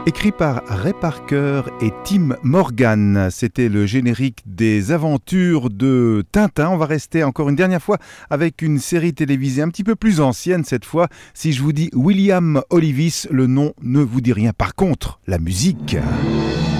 Écrit par Ray Parker et Tim Morgan, c'était le générique des aventures de Tintin. On va rester encore une dernière fois avec une série télévisée un petit peu plus ancienne cette fois. Si je vous dis William Olivis, le nom ne vous dit rien. Par contre, la musique...